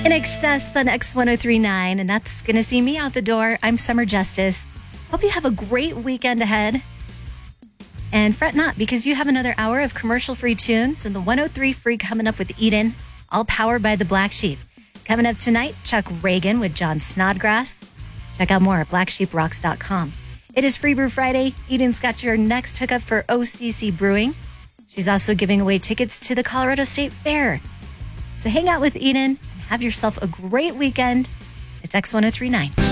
In Excess on X1039, and that's going to see me out the door. I'm Summer Justice. Hope you have a great weekend ahead. And fret not, because you have another hour of commercial-free tunes and the 103 Free coming up with Eden, all powered by the Black Sheep. Coming up tonight, Chuck Reagan with John Snodgrass. Check out more at blacksheeprocks.com. It is Free Brew Friday. Eden's got your next hookup for OCC Brewing. She's also giving away tickets to the Colorado State Fair. So hang out with Eden and have yourself a great weekend. It's X1039.